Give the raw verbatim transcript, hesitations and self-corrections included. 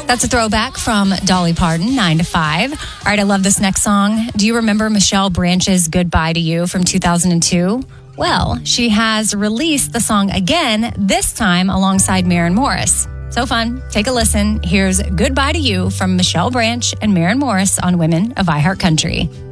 That's a throwback from Dolly Parton, nine to five. All right, I love this next song. Do you remember Michelle Branch's Goodbye to You from two thousand two? Well, she has released the song again, this time alongside Maren Morris. So fun. Take a listen. Here's Goodbye to You from Michelle Branch and Maren Morris on Women of iHeartCountry.